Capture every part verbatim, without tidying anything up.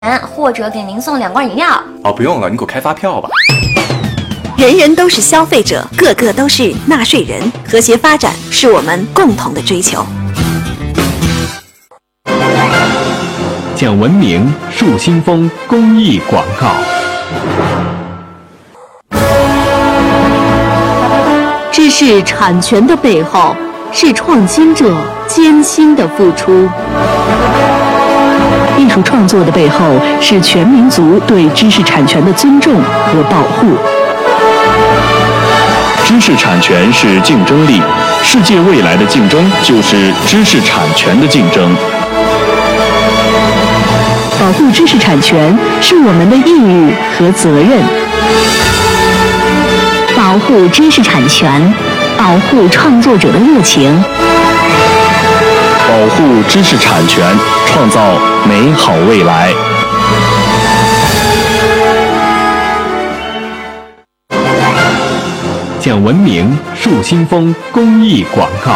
或者给您送两罐饮料。 哦，不用了，你给我开发票吧。 人人都是消费者，个个都是纳税人，和谐发展是我们共同的追求。 讲文明树新风公益广告。 知识产权的背后，是创新者艰辛的付出。艺术创作的背后，是全民族对知识产权的尊重和保护。 知识产权是竞争力，世界未来的竞争就是知识产权的竞争。 保护知识产权是我们的义务和责任。保护知识产权，保护创作者的热情。 保护知识产权，创造美好未来。 讲文明树新风公益广告。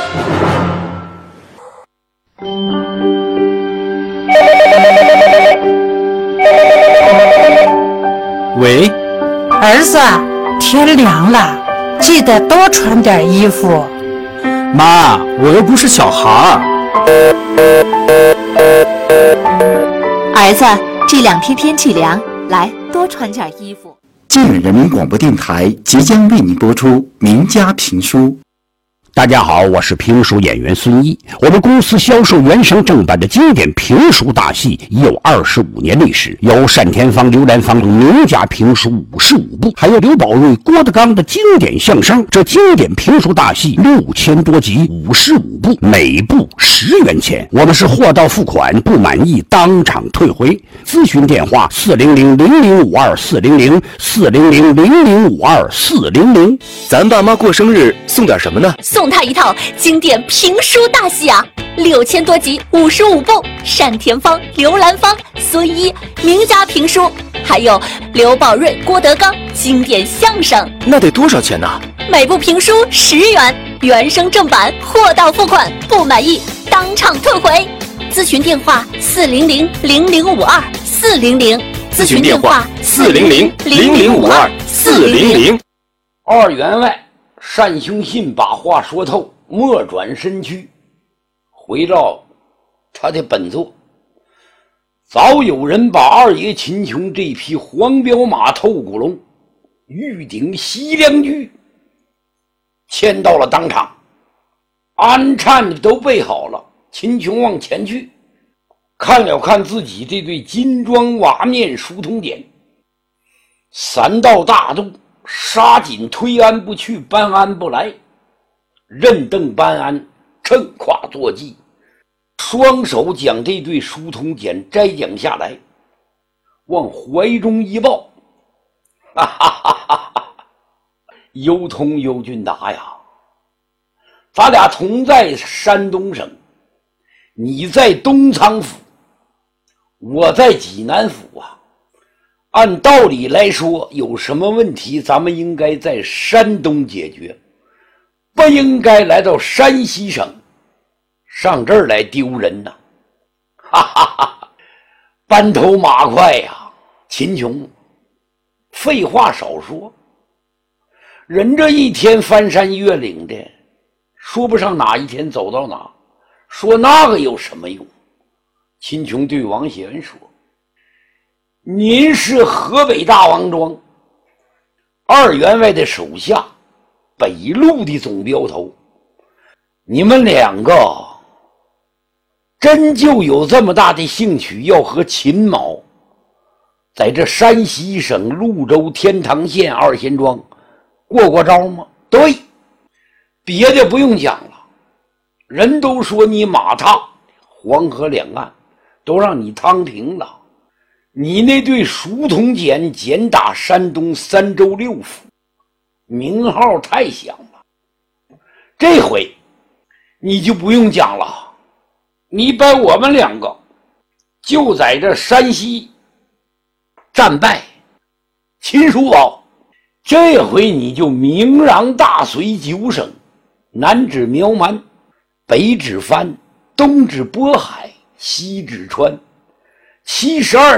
喂， 儿子，天凉了，记得多穿点衣服。 妈，我又不是小孩儿。 儿子，这两天天气凉，来多穿点衣服。 建远人民广播电台即将为您播出名家评书。 大家好，我是评书演员孙一。我们公司销售原声正版的经典评书大戏已有二十五年历史，有单田芳、刘兰芳等名家评书五十五部，还有刘宝瑞、郭德纲的经典相声。这经典评书大戏六千多集，五十五部，每部十元钱。我们是货到付款，不满意当场退回。咨询电话：四零零零零五二四零零四零零零零五二四零零。 咱爸妈过生日送点什么呢？ 送他一套经典评书大戏啊，六千多集，五十五部，单田芳、刘兰芳、孙一名家评书，还有刘宝瑞、郭德纲经典相声。 那得多少钱呢？ 每部评书十元，原声正版，货到付款，不满意当场退回。咨询电话：四零零零零五二四零零。咨询电话：四零零零零五二四零零。 二员外单雄信把话说透，莫转身躯，回到他的本座。早有人把二爷秦琼这匹黄骠马透骨龙、玉顶西凉驹牵到了当场，安颤的都备好了。秦琼往前去，看了看自己这对金装瓦面书童锏，三道大肚，杀紧推鞍不去，搬鞍不来，任蹬搬鞍，乘胯坐骑，双手将这对书童锏摘将下来，往怀中一抱，哈哈哈哈哈！尤通尤俊达呀，咱俩同在山东省，你在东仓府，我在济南府啊。按道理来说，有什么问题咱们应该在山东解决，不应该来到山西省上这儿来丢人呐！哈哈哈，班头马快呀！秦琼，废话少说，人这一天翻山越岭的，说不上哪一天走到哪，说那个有什么用？秦琼对王显文说：您是河北大王庄二员外的手下，北路的总镖头，你们两个真就有这么大的兴趣要和秦某在这山西省潞州天堂县二贤庄过过招吗？对，别的不用讲了，人都说你马踏黄河两岸，都让你趟平了。你那对书童锏锏打山东三州六府，名号太响了。这回你就不用讲了，你把我们两个就在这山西战败秦叔宝，这回你就名扬大隋九省，南指苗蛮，北指蕃，东指渤海，西指川， 七十二